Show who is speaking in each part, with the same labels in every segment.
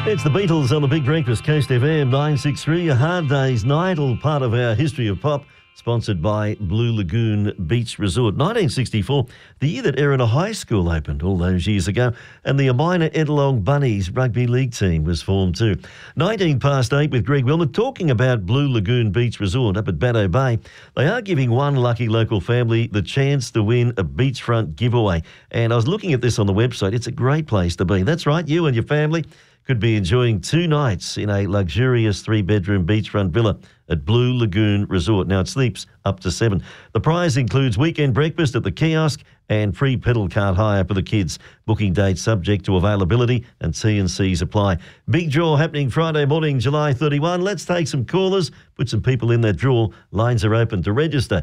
Speaker 1: It's the Beatles on the Big Breakfast, Coast FM 963, a hard day's night, all part of our history of pop, sponsored by Blue Lagoon Beach Resort. 1964, the year that Erina High School opened all those years ago, and the Amina Edelong Bunnies rugby league team was formed too. 8 with Greg Wilmer talking about Blue Lagoon Beach Resort up at Baddo Bay. They are giving one lucky local family the chance to win a beachfront giveaway. And I was looking at this on the website. It's a great place to be. That's right, you and your family could be enjoying 2 nights in a luxurious 3-bedroom beachfront villa at Blue Lagoon Resort. Now, it sleeps up to 7. The prize includes weekend breakfast at the kiosk and free pedal cart hire for the kids. Booking dates subject to availability and T&Cs apply. Big draw happening Friday morning, July 31. Let's take some callers, put some people in that draw. Lines are open to register,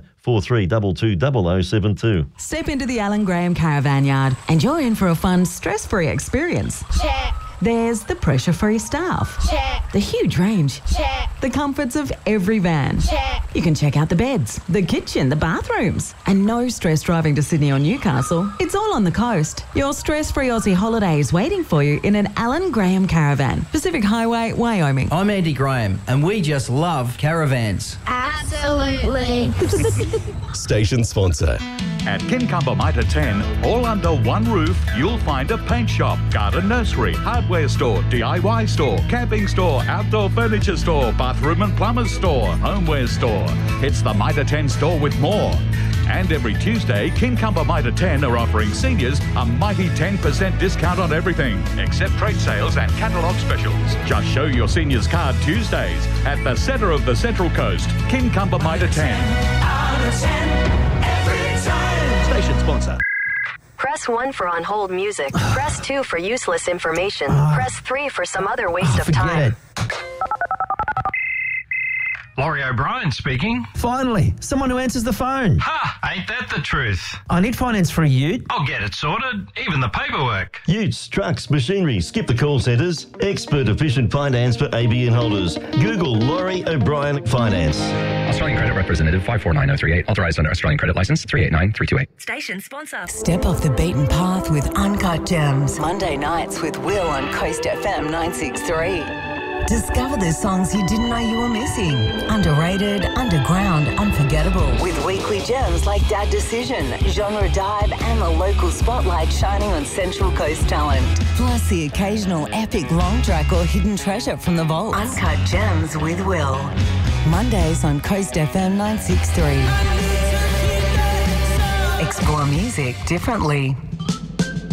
Speaker 1: 43220072.
Speaker 2: Step into the Alan Graham Caravan Yard and you're in for a fun, stress-free experience.
Speaker 3: Check.
Speaker 2: There's the pressure-free staff.
Speaker 3: Check.
Speaker 2: The huge range.
Speaker 3: Check.
Speaker 2: The comforts of every van.
Speaker 3: Check.
Speaker 2: You can check out the beds, the kitchen, the bathrooms. And no stress driving to Sydney or Newcastle. It's all on the coast. Your stress-free Aussie holiday is waiting for you in an Alan Graham Caravan. Pacific Highway, Wyoming.
Speaker 4: I'm Andy Graham, and we just love caravans.
Speaker 3: Absolutely.
Speaker 5: Station sponsor.
Speaker 6: At Kincumber Mitre 10, all under one roof, you'll find a paint shop, garden nursery, hardware store, DIY store, camping store, outdoor furniture store, bathroom and plumber's store, homeware store. It's the Mitre 10 store with more. And every Tuesday, Kincumber Mitre 10 are offering seniors a mighty 10% discount on everything, except trade sales and catalogue specials. Just show your seniors card Tuesdays at the centre of the Central Coast, Kincumber Mitre 10.
Speaker 7: Out of 10 every time.
Speaker 5: Station sponsor.
Speaker 8: Press 1 for on hold music. Press 2 for useless information. Press 3 for some other waste of time.
Speaker 9: Laurie O'Brien speaking.
Speaker 10: Finally, someone who answers the phone.
Speaker 9: Ha! Ain't that the truth?
Speaker 10: I need finance for a ute.
Speaker 9: I'll get it sorted, even the paperwork.
Speaker 1: Utes, trucks, machinery, skip the call centres. Expert efficient finance for ABN holders. Google Laurie O'Brien Finance.
Speaker 11: Australian Credit Representative 549038. Authorised under Australian Credit Licence 389328.
Speaker 2: Station sponsor.
Speaker 12: Step off the beaten path with Uncut Gems. Monday nights with Will on Coast FM 963. Discover the songs you didn't know you were missing. Underrated, underground, unforgettable. With weekly gems like Dad Decision, Genre Dive, and the local spotlight shining on Central Coast talent. Plus the occasional epic long track or hidden treasure from the vaults. Uncut Gems with Will. Mondays on Coast FM 963. Explore music differently.